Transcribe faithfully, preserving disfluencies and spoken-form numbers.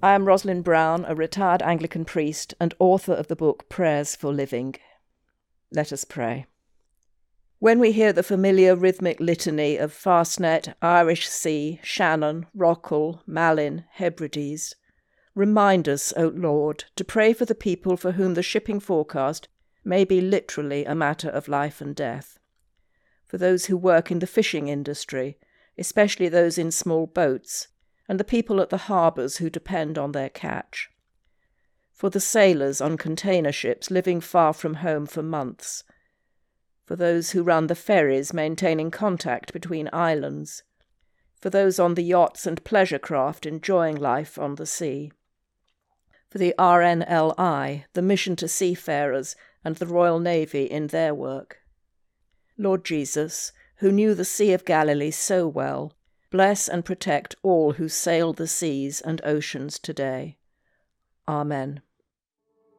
I am Rosalind Brown, a retired Anglican priest and author of the book Prayers for Living. Let us pray. When we hear the familiar rhythmic litany of Fastnet, Irish Sea, Shannon, Rockall, Malin, Hebrides, remind us, O Lord, to pray for the people for whom the shipping forecast may be literally a matter of life and death. For those who work in the fishing industry, especially those in small boats, and the people at the harbours who depend on their catch. For the sailors on container ships living far from home for months. For those who run the ferries maintaining contact between islands. For those on the yachts and pleasure craft enjoying life on the sea. For the R N L I, the Mission to Seafarers, and the Royal Navy in their work. Lord Jesus, who knew the Sea of Galilee so well, bless and protect all who sail the seas and oceans today. Amen.